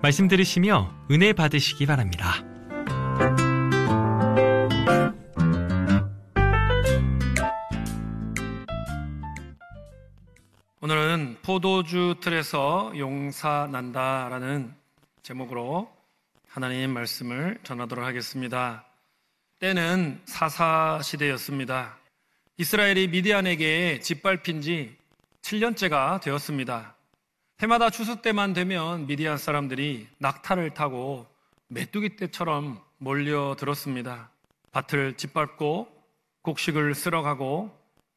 말씀 들으시며 은혜 받으시기 바랍니다. 오늘은 포도주 틀에서 용사난다라는 제목으로 하나님 말씀을 전하도록 하겠습니다. 때는 사사시대였습니다. 이스라엘이 미디안에게 짓밟힌 지 7년째가 되었습니다. 해마다 추수 때만 되면 미디안 사람들이 낙타를 타고 메뚜기 떼처럼 몰려들었습니다. 밭을 짓밟고 곡식을 쓸어가고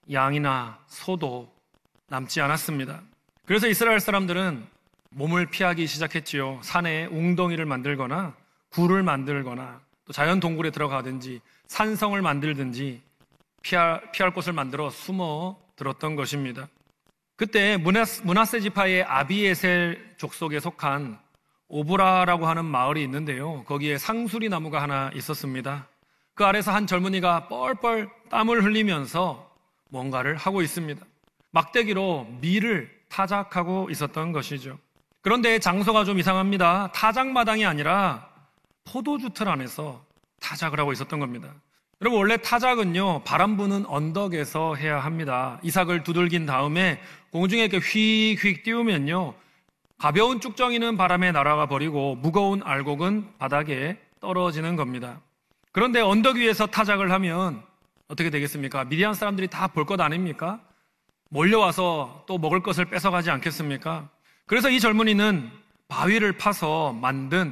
양이나 소도 남지 않았습니다. 그래서 이스라엘 사람들은 몸을 피하기 시작했지요. 산에 웅덩이를 만들거나 굴을 만들거나 또 자연 동굴에 들어가든지 산성을 만들든지 피할 곳을 만들어 숨어 들었던 것입니다. 그때 므낫세 지파의 아비에셀 족속에 속한 오브라라고 하는 마을이 있는데요. 거기에 상수리 나무가 하나 있었습니다. 그 아래서 한 젊은이가 뻘뻘 땀을 흘리면서 뭔가를 하고 있습니다. 막대기로 밀을 타작하고 있었던 것이죠. 그런데 장소가 좀 이상합니다. 타작마당이 아니라 포도주 틀 안에서 타작을 하고 있었던 겁니다. 여러분, 원래 타작은요, 바람 부는 언덕에서 해야 합니다. 이삭을 두들긴 다음에 공중에 이렇게 휙휙 띄우면요, 가벼운 쭉정이는 바람에 날아가 버리고 무거운 알곡은 바닥에 떨어지는 겁니다. 그런데 언덕 위에서 타작을 하면 어떻게 되겠습니까? 미디안 사람들이 다 볼 것 아닙니까? 몰려와서 또 먹을 것을 뺏어가지 않겠습니까? 그래서 이 젊은이는 바위를 파서 만든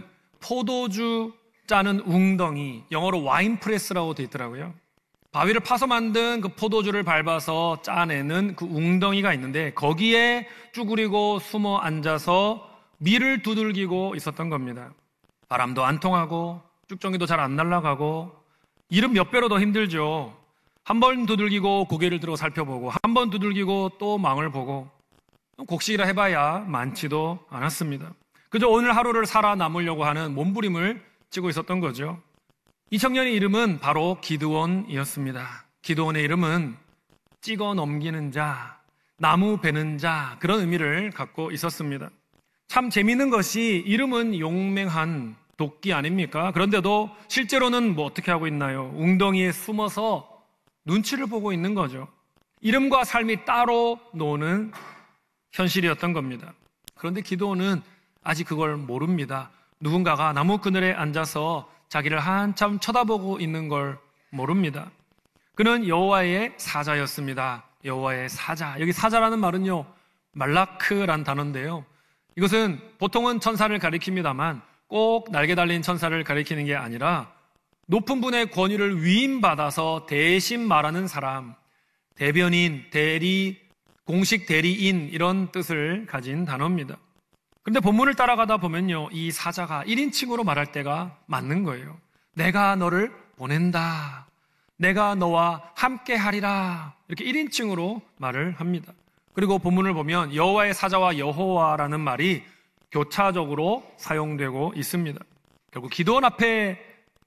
포도주 짜는 웅덩이, 영어로 와인 프레스라고 되어 있더라고요. 바위를 파서 만든 그 포도주를 밟아서 짜내는 그 웅덩이가 있는데 거기에 쭈그리고 숨어 앉아서 밀을 두들기고 있었던 겁니다. 바람도 안 통하고 쭉정이도 잘 안 날아가고 일은 몇 배로 더 힘들죠. 한 번 두들기고 고개를 들어 살펴보고 한 번 두들기고 또 망을 보고 곡식이라 해봐야 많지도 않았습니다. 그저 오늘 하루를 살아남으려고 하는 몸부림을 찌고 있었던 거죠. 이 청년의 이름은 바로 기드온이었습니다. 기드온의 이름은 찍어 넘기는 자, 나무 베는 자, 그런 의미를 갖고 있었습니다. 참 재미있는 것이 이름은 용맹한 도끼 아닙니까? 그런데도 실제로는 뭐 어떻게 하고 있나요? 웅덩이에 숨어서 눈치를 보고 있는 거죠. 이름과 삶이 따로 노는 현실이었던 겁니다. 그런데 기드온은 아직 그걸 모릅니다. 누군가가 나무 그늘에 앉아서 자기를 한참 쳐다보고 있는 걸 모릅니다. 그는 여호와의 사자였습니다. 여호와의 사자. 여기 사자라는 말은요, 말라크란 단어인데요. 이것은 보통은 천사를 가리킵니다만 꼭 날개 달린 천사를 가리키는 게 아니라 높은 분의 권위를 위임받아서 대신 말하는 사람, 대변인, 대리, 공식 대리인 이런 뜻을 가진 단어입니다. 그런데 본문을 따라가다 보면요, 이 사자가 1인칭으로 말할 때가 맞는 거예요. 내가 너를 보낸다. 내가 너와 함께 하리라. 이렇게 1인칭으로 말을 합니다. 그리고 본문을 보면 여호와의 사자와 여호와라는 말이 교차적으로 사용되고 있습니다. 결국 기드온 앞에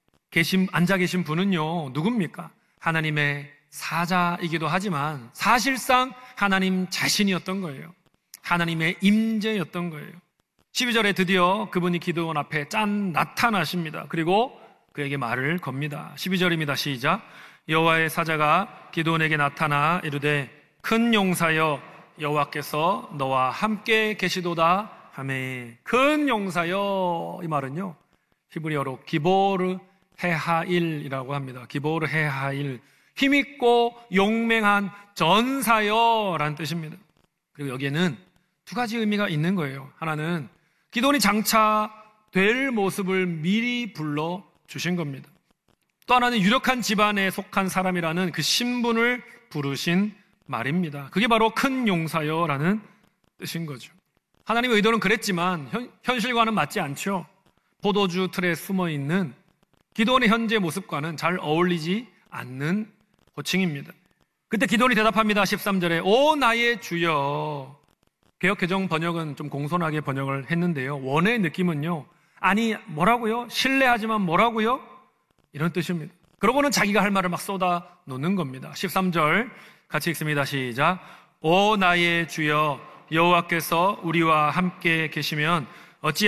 앉아 계신 분은요, 누굽니까? 하나님의 사자이기도 하지만 사실상 하나님 자신이었던 거예요. 하나님의 임재였던 거예요. 12절에 드디어 그분이 기드온 앞에 짠 나타나십니다. 그리고 그에게 말을 겁니다. 12절입니다. 시작. 여호와의 사자가 기드온에게 나타나 이르되 큰 용사여 여호와께서 너와 함께 계시도다 하매. 큰 용사여, 이 말은요, 히브리어로 기보르 헤하일이라고 합니다. 기보르 헤하일, 힘있고 용맹한 전사여라는 뜻입니다. 그리고 여기에는 두 가지 의미가 있는 거예요. 하나는 기드온이 장차 될 모습을 미리 불러 주신 겁니다. 또 하나는 유력한 집안에 속한 사람이라는 그 신분을 부르신 말입니다. 그게 바로 큰 용사여라는 뜻인 거죠. 하나님의 의도는 그랬지만 현실과는 맞지 않죠. 포도주 틀에 숨어있는 기드온의 현재 모습과는 잘 어울리지 않는 호칭입니다. 그때 기드온이 대답합니다. 13절에 오 나의 주여. 개역개정 번역은 좀 공손하게 번역을 했는데요, 원의 느낌은요, 아니 뭐라고요? 신뢰하지만 뭐라고요? 이런 뜻입니다. 그러고는 자기가 할 말을 막 쏟아 놓는 겁니다. 13절 같이 읽습니다. 시작. 오 나의 주여 여호와께서 우리와 함께 계시면